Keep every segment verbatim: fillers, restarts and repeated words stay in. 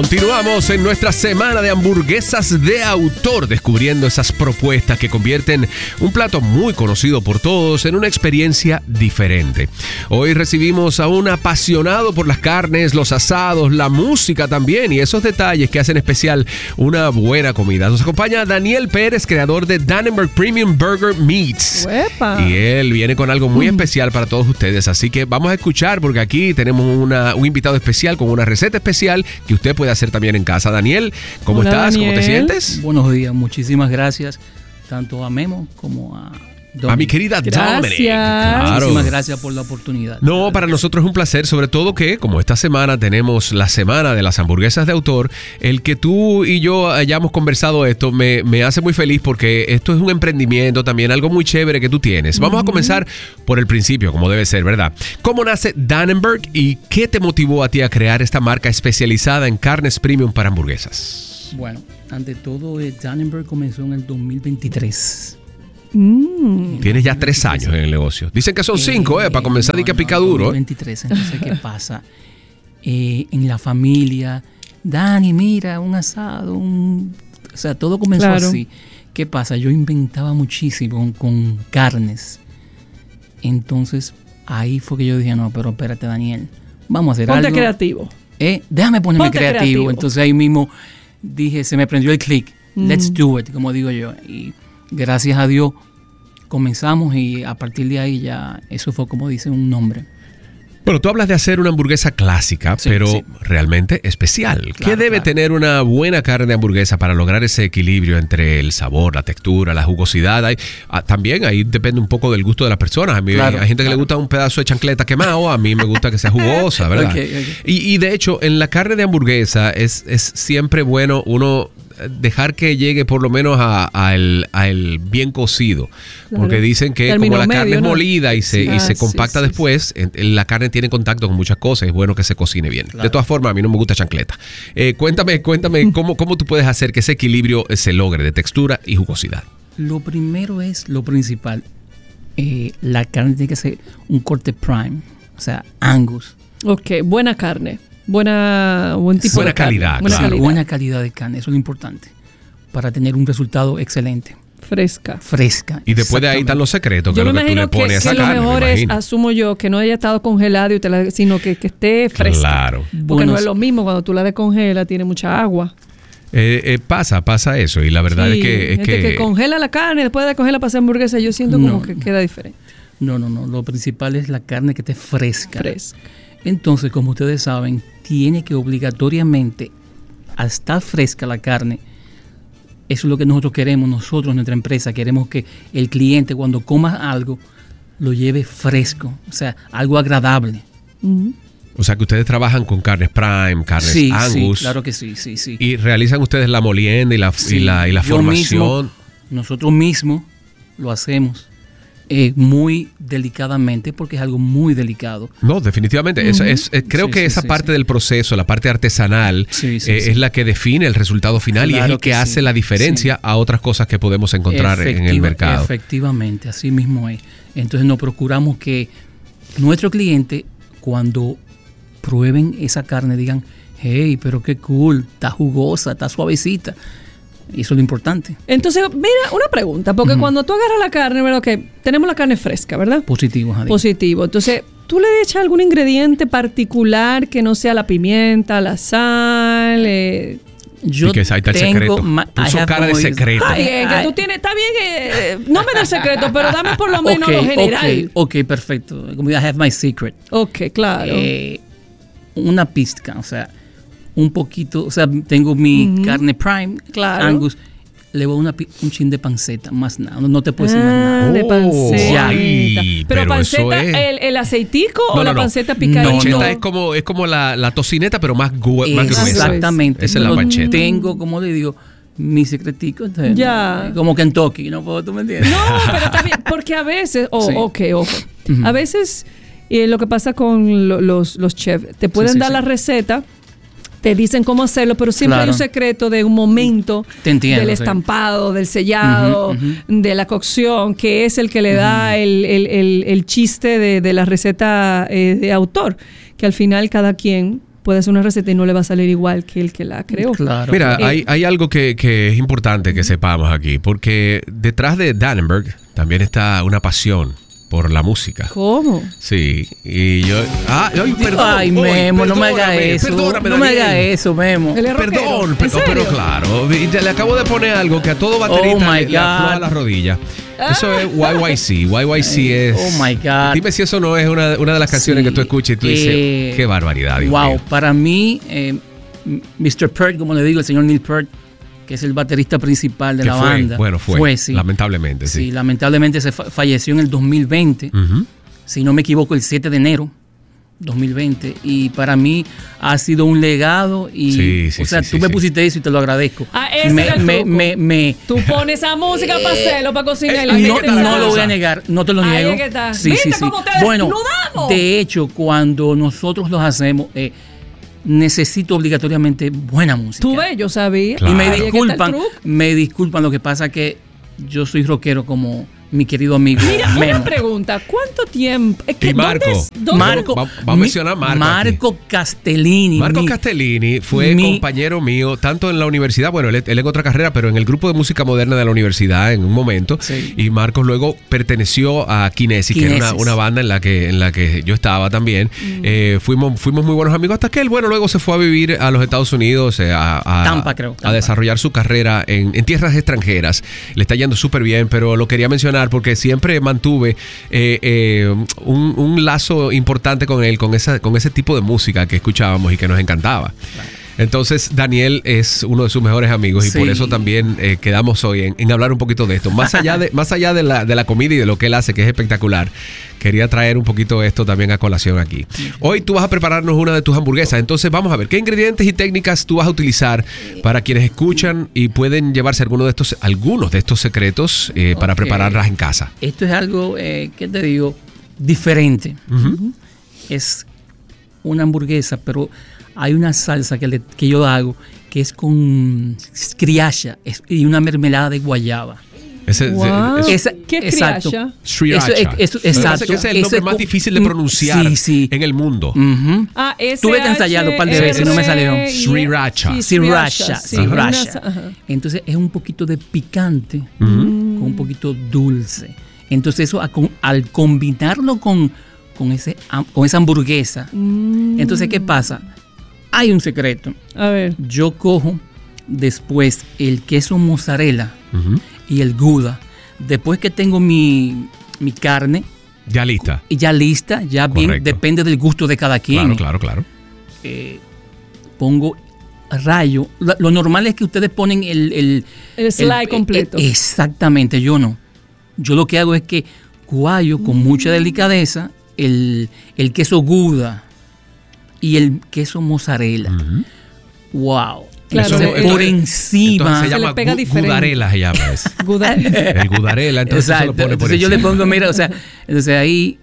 Continuamos en nuestra semana de hamburguesas de autor, descubriendo esas propuestas que convierten un plato muy conocido por todos en una experiencia diferente. Hoy recibimos a un apasionado por las carnes, los asados, la música también y esos detalles que hacen especial una buena comida. Nos acompaña Daniel Pérez, creador de Dannenberg Premium Burger Meats. ¡Uepa! Y él viene con algo muy mm. especial para todos ustedes, así que vamos a escuchar porque aquí tenemos una, un invitado especial con una receta especial que usted puede hacer también en casa. Daniel, ¿cómo Hola, estás? Daniel. ¿Cómo te sientes? Buenos días, muchísimas gracias tanto a Memo como a Dominic. A mi querida Dominic. Claro. Muchísimas gracias por la oportunidad. No, para nosotros es un placer, sobre todo que como esta semana tenemos la semana de las hamburguesas de autor, el que tú y yo hayamos conversado esto me, me hace muy feliz porque esto es un emprendimiento también, algo muy chévere que tú tienes. Vamos uh-huh. a comenzar por el principio, como debe ser, ¿verdad? ¿Cómo nace Dannenberg y qué te motivó a ti a crear esta marca especializada en carnes premium para hamburguesas? Bueno, ante todo, eh, Dannenberg comenzó en el dos mil veintitrés. Mm. Tienes ya tres años en el negocio. Dicen que son cinco, eh, eh para comenzar no, y que no, pica duro. dos mil veintitrés, entonces, ¿qué pasa? Eh, en la familia, Dani, mira, un asado, un... o sea, todo comenzó claro. así. ¿Qué pasa? Yo inventaba muchísimo con, con carnes. Entonces, ahí fue que yo dije, no, pero espérate, Daniel, vamos a hacer Ponte algo. Ponte creativo. Eh, déjame ponerme creativo. creativo. Entonces, ahí mismo dije, se me prendió el click. Mm. Let's do it, como digo yo. Y gracias a Dios comenzamos y a partir de ahí ya eso fue como dice un nombre. Bueno, tú hablas de hacer una hamburguesa clásica, sí, pero sí. realmente especial. Claro, ¿Qué debe claro. tener una buena carne de hamburguesa para lograr ese equilibrio entre el sabor, la textura, la jugosidad? Hay, ah, también ahí depende un poco del gusto de las personas. A mí claro, hay gente claro. que le gusta un pedazo de chancleta quemado, a mí me gusta que sea jugosa, ¿verdad? Okay, okay. Y, y de hecho, en la carne de hamburguesa es, es siempre bueno uno dejar que llegue por lo menos a, a, el, a el bien cocido, claro. porque dicen que como la carne medio, es molida ¿no? y se, sí, y se compacta sí, sí, después, sí. En, la carne tiene contacto con muchas cosas, es bueno que se cocine bien. Claro. De todas formas, a mí no me gusta chancleta. Eh, cuéntame, cuéntame cómo, cómo tú puedes hacer que ese equilibrio se logre de textura y jugosidad. Lo primero es, lo principal, eh, la carne tiene que ser un corte prime, o sea, Angus. Ok, buena carne. Buena, buen tipo buena de calidad, carne. Buena claro. calidad. Buena calidad de carne, eso es lo importante para tener un resultado excelente. Fresca. Fresca. Y después de ahí están los secretos, que yo es lo que tú le pones que, a esa que carne. Lo mejor es, asumo yo, que no haya estado congelado, y te la, sino que, que esté fresca. Claro. Porque bueno, no es lo mismo cuando tú la descongelas, tiene mucha agua. Eh, eh, pasa, pasa eso. Y la verdad sí, es que... Es gente que, que congela la carne y después de congelar para hacer hamburguesa, yo siento no, como que queda diferente. No, no, no. Lo principal es la carne que esté fresca. Fresca. Entonces, como ustedes saben, tiene que obligatoriamente, al estar fresca la carne, eso es lo que nosotros queremos, nosotros, nuestra empresa, queremos que el cliente cuando coma algo, lo lleve fresco, o sea, algo agradable. Uh-huh. O sea, que ustedes trabajan con carnes prime, carnes sí, Angus. Sí, claro que sí, sí, sí. Y realizan ustedes la molienda y la, sí, y la, y la formación. Mismo, nosotros mismos lo hacemos. Eh, muy delicadamente, porque es algo muy delicado. No, definitivamente. Uh-huh. es, es, es, creo sí, que sí, esa sí, parte sí. del proceso, la parte artesanal, sí, sí, eh, sí. es la que define el resultado final claro y es el que, que hace sí. la diferencia sí. a otras cosas que podemos encontrar Efectiva, en el mercado. Efectivamente, así mismo es. Entonces nos procuramos que nuestro cliente, cuando prueben esa carne, digan, hey, pero qué cool, está jugosa, está suavecita. Y eso es lo importante. Entonces, mira, una pregunta, porque uh-huh. cuando tú agarras la carne, ¿verdad? Que tenemos la carne fresca, ¿verdad? Positivo, Javier. Positivo. Entonces, ¿tú le echas algún ingrediente particular que no sea la pimienta, la sal? Eh? Yo y que ahí está el secreto. Ma- Puso cara de secreto. Está bien, que tú tienes, está bien que, eh, no me des secreto, pero dame por lo menos okay, lo general. Ok, ok, perfecto. Como I have my secret. Ok, claro. Eh, una pizca, o sea, un poquito, o sea, tengo mi uh-huh. carne prime, claro. Angus, le voy una, un chin de panceta, más nada, no, no te puedo decir ah, más nada. De panceta. Ay, pero, pero panceta, es... el, el aceitico no, o no, la no. panceta picadita. No, panceta no. es como, es como la, la tocineta, pero más, gu- más gruesa. Exactamente. Esa es la panceta. Tengo, como le digo, mi secretico, entonces, ya. como Kentucky, ¿no? ¿Tú me entiendes? No, pero está bien, porque a veces, oh, sí. ok, ojo, uh-huh. a veces eh, lo que pasa con lo, los, los chefs, te pueden sí, sí, dar sí. la receta, te dicen cómo hacerlo, pero siempre claro. hay un secreto de un momento entiendo, del estampado, sí. del sellado, uh-huh, uh-huh. de la cocción, que es el que le da uh-huh. el, el, el, el chiste de, de la receta eh, de autor, que al final cada quien puede hacer una receta y no le va a salir igual que el que la creó. Claro. Mira, eh, hay, hay algo que, que es importante que sepamos aquí, porque detrás de Dannenberg también está una pasión por la música. ¿Cómo? Sí, y yo... Ah, ay, perdón. Ay, Memo, no me haga eso. Perdóname, no me haga eso, Memo. Perdón, perdón, pero claro. Le acabo de poner algo que a todo baterista oh le, le afloja la rodilla. Eso es Y Y C. Y Y C es... Oh, my God. Dime si eso no es una, una de las canciones sí, que tú escuchas y tú dices, eh, qué barbaridad, Dios wow, mío. Para mí, eh, mister Peart, como le digo, el señor Neil Peart, que es el baterista principal de la fue? banda. Bueno, fue, fue sí. lamentablemente. Sí, sí lamentablemente se fa- falleció en el dos mil veinte, uh-huh. si no me equivoco, el siete de enero dos mil veinte, y para mí ha sido un legado y sí, sí, o sea, sí, tú sí, me sí. pusiste eso y te lo agradezco. Ah, ese me, era el me, truco. me, me, tú pones esa música para hacerlo, para cocinar. Eh, no, no lo voy a negar, no te lo Ahí niego. Es que está. Sí, ¿Viste sí, sí. cómo te Bueno, desnudamos? De hecho, cuando nosotros los hacemos, eh, necesito obligatoriamente buena música. Tú ves, yo sabía. Claro. Y me disculpan, me disculpan, lo que pasa que yo soy rockero como mi querido amigo Mira, Memo. Una pregunta, ¿cuánto tiempo? Es que, y Marco, ¿dónde es, dónde Marco, va, va a mencionar Marco Marco aquí. Castellini. Marco mi, Castellini fue mi, compañero mío, tanto en la universidad, bueno, él, él en otra carrera, pero en el grupo de música moderna de la universidad en un momento. Sí. Y Marcos luego perteneció a Kinesis, Kinesis. que era una, una banda en la que en la que yo estaba también. Mm. Eh, fuimos, fuimos muy buenos amigos hasta que él, bueno, luego se fue a vivir a los Estados Unidos, eh, a, a, Tampa, creo, Tampa. a desarrollar su carrera en, en tierras extranjeras. Le está yendo súper bien, pero lo quería mencionar porque siempre mantuve eh, eh, un, un lazo importante con él, con, esa, con ese tipo de música que escuchábamos y que nos encantaba. Entonces Daniel es uno de sus mejores amigos y sí. por eso también eh, quedamos hoy en, en hablar un poquito de esto. Más allá de, más allá de la, de la comida y de lo que él hace, que es espectacular, quería traer un poquito esto también a colación aquí. Hoy tú vas a prepararnos una de tus hamburguesas, entonces vamos a ver qué ingredientes y técnicas tú vas a utilizar para quienes escuchan y pueden llevarse alguno de estos, algunos de estos secretos eh, para okay. prepararlas en casa. Esto es algo, eh, ¿qué te digo? Diferente. Uh-huh. Es una hamburguesa, pero hay una salsa que, le, que yo hago que es con sriracha y una mermelada de guayaba. Ese, wow. ese, ese, ¿Qué es sriracha? Sriracha. Eso, eso, exacto. Que ese es el nombre más difícil de pronunciar sí, sí. en el mundo. Uh-huh. Ah, Tuve que ensayarlo un par de veces y no me salió. Sriracha. Sriracha. Sriracha. Entonces es un poquito de picante uh-huh. con un poquito dulce. Entonces eso al combinarlo con, con, ese, con esa hamburguesa, mm. entonces ¿qué pasa? Hay un secreto. A ver. Yo cojo después el queso mozzarella uh-huh. y el Gouda. Después que tengo mi, mi carne. Ya lista. Y ya lista, ya Correcto. bien, depende del gusto de cada quien. Claro, claro, claro. Eh, pongo rayo. Lo, lo normal es que ustedes ponen el... El, el slide el, completo. El, exactamente, yo no. Yo lo que hago es que cuayo con mm. mucha delicadeza el, el queso Gouda y el queso mozzarella. Uh-huh. ¡Wow! Claro, entonces, el, por encima. Entonces se llama se gu- gudarela, se llama eso. El gudarela, entonces Exacto. se lo pone por entonces encima. yo le pongo, mira, o sea, entonces ahí,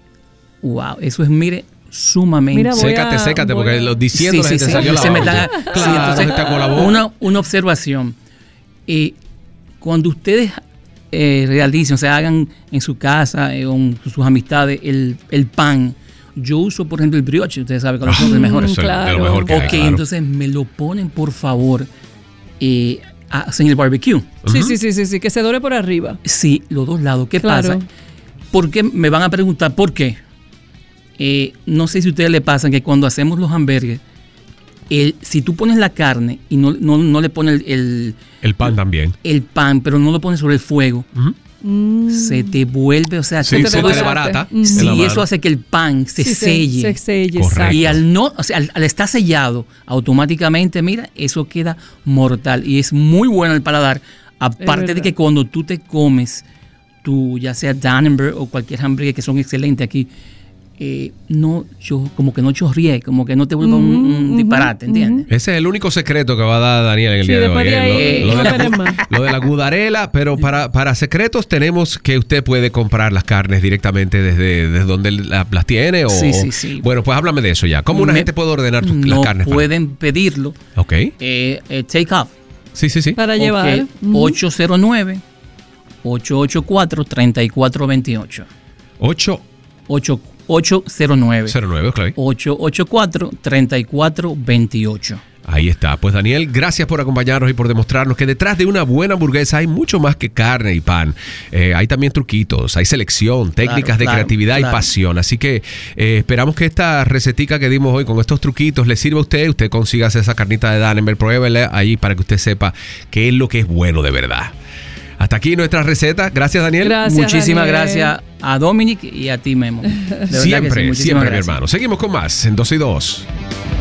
wow, eso es, mire, sumamente. Mira, sécate, a, sécate, porque a... lo diciendo sí, la gente sí, salió sí, la se me está, claro, sí, entonces, está con la boca. Una, una observación. Eh, cuando ustedes eh, realicen, o sea, hagan en su casa, eh, con sus amistades, el, el pan. Yo uso, por ejemplo, el brioche. Ustedes saben que los son los mejores. Claro. De lo mejor que ok, hay, claro. entonces me lo ponen, por favor, eh, hacen el barbecue. Sí, uh-huh. sí, sí, sí, sí, que se dore por arriba. Sí, los dos lados. ¿Qué claro. pasa? ¿Por qué? Me van a preguntar, ¿por qué? Eh, no sé si a ustedes le pasa que cuando hacemos los hamburgues, el, si tú pones la carne y no, no, no le pones el, el... El pan también. El pan, pero no lo pones sobre el fuego. Uh-huh. Mm. Se te vuelve, o sea, sí, se te te desbarata. Mm. Sí, eso hace que el pan se sí, selle. Se, se selle, correcto. Y al no, o sea, al, al estar sellado, automáticamente, mira, eso queda mortal y es muy bueno el paladar. Aparte de que cuando tú te comes, tú, ya sea Dannenberg o cualquier hamburguesa que son excelentes aquí, eh, no, yo como que no chorrié, como que no te vuelva mm, un, un mm, disparate, ¿entiendes? Ese es el único secreto que va a dar Daniel en el sí, día de hoy. De ahí, eh, lo, lo, de la, lo de la gudarela, pero para, para secretos tenemos que usted puede comprar las carnes directamente desde, desde donde la, las tiene. O, sí, sí, sí. Bueno, pues háblame de eso ya. ¿Cómo una Me, gente puede ordenar tus, no las carnes? Pueden para? pedirlo. Ok. Eh, eh, take off. Sí, sí, sí. Para okay. llevar. Uh-huh. ocho cero nueve, ocho ocho cuatro, tres cuatro dos ocho. ocho ocho ocho cero nueve. cero nueve, claro. ocho ocho cuatro, tres cuatro dos ocho. Ahí está. Pues Daniel, gracias por acompañarnos y por demostrarnos que detrás de una buena hamburguesa hay mucho más que carne y pan. Eh, hay también truquitos, hay selección, técnicas claro, de claro, creatividad claro. y pasión. Así que eh, esperamos que esta recetica que dimos hoy con estos truquitos le sirva a usted. Usted consiga esa carnita de Dannenberg, pruébela ahí para que usted sepa qué es lo que es bueno de verdad. Hasta aquí nuestra receta. Gracias, Daniel. Gracias, Muchísimas Daniel. gracias a Dominic y a ti, Memo. De siempre, sí, siempre, gracias. Mi hermano. Seguimos con más en dos y dos.